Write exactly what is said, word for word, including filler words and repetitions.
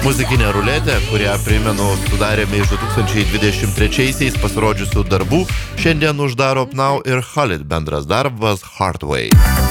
Muzikinė ruletė, kurią, primenu, sudarėme iš du tūkstančiai dvidešimt trečiaisiais pasirodžiusių darbų, šiandien uždaro Pnau ir Khalid bendras darbas Hard Way.